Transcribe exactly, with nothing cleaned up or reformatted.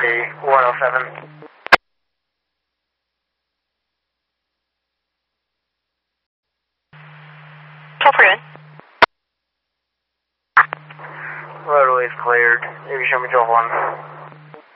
thirty, one oh seven. twelve for good. Roadway's cleared. You can show me twelve one.